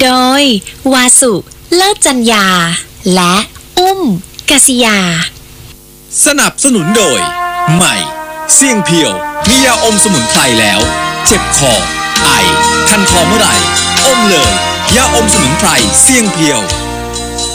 โดยวาสุเลิศจัญญาและอุ้มกษิยาสนับสนุนโดยใหม่เสี่ยงเพียวมียาอมสมุนไพรแล้วเจ็บคอไอคันคอเมื่อไหร่อมเลยยาอมสมุนไพรเสี่ยงเพียว